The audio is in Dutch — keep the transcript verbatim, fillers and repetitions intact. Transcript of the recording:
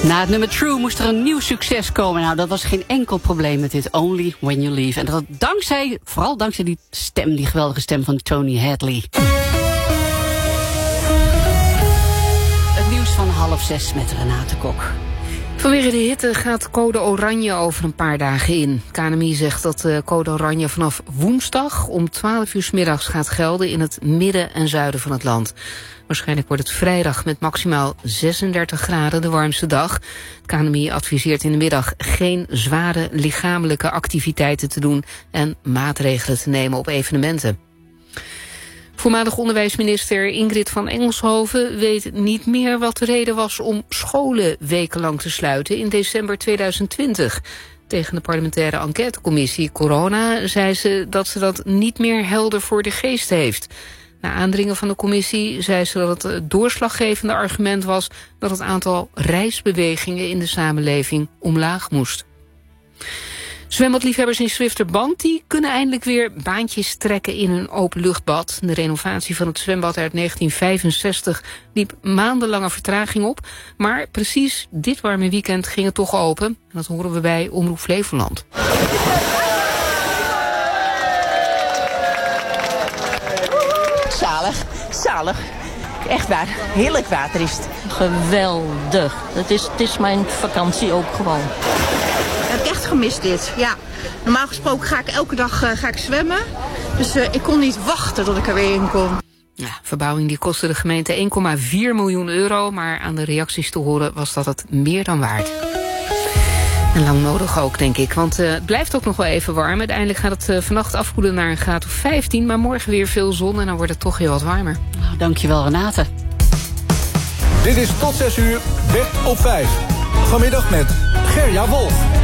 Na het nummer True moest er een nieuw succes komen. Nou, dat was geen enkel probleem met dit Only When You Leave. En dat dankzij, vooral dankzij die stem, die geweldige stem van Tony Hadley. Het nieuws van half zes met Renate Kok. Vanwege de hitte gaat code oranje over een paar dagen in. K N M I zegt dat de code oranje vanaf woensdag om twaalf uur 's middags gaat gelden in het midden en zuiden van het land. Waarschijnlijk wordt het vrijdag met maximaal zesendertig graden de warmste dag. K N M I adviseert in de middag geen zware lichamelijke activiteiten te doen en maatregelen te nemen op evenementen. Voormalig onderwijsminister Ingrid van Engelshoven weet niet meer wat de reden was om scholen wekenlang te sluiten in december tweeduizend twintig. Tegen de parlementaire enquêtecommissie Corona zei ze dat ze dat niet meer helder voor de geest heeft. Na aandringen van de commissie zei ze dat het doorslaggevende argument was dat het aantal reisbewegingen in de samenleving omlaag moest. Zwembadliefhebbers in Zwifterband die kunnen eindelijk weer baantjes trekken in hun openluchtbad. De renovatie van het zwembad uit negentien vijfenzestig liep maandenlange vertraging op. Maar precies dit warme weekend ging het toch open. En dat horen we bij Omroep Flevoland. Zalig, zalig. Echt waar, heerlijk water is het. Geweldig. Het is, het is mijn vakantie ook gewoon. Ik heb echt gemist dit, ja. Normaal gesproken ga ik elke dag uh, ga ik zwemmen. Dus uh, ik kon niet wachten tot ik er weer in kon. Ja, verbouwing die kostte de gemeente één komma vier miljoen euro. Maar aan de reacties te horen was dat het meer dan waard. En lang nodig ook, denk ik. Want uh, het blijft ook nog wel even warm. Uiteindelijk gaat het uh, vannacht afkoelen naar een graad of vijftien. Maar morgen weer veel zon en dan wordt het toch heel wat warmer. Nou, dankjewel, Renate. Dit is tot zes uur Wet op vijf. Vanmiddag met Gerja Wolf.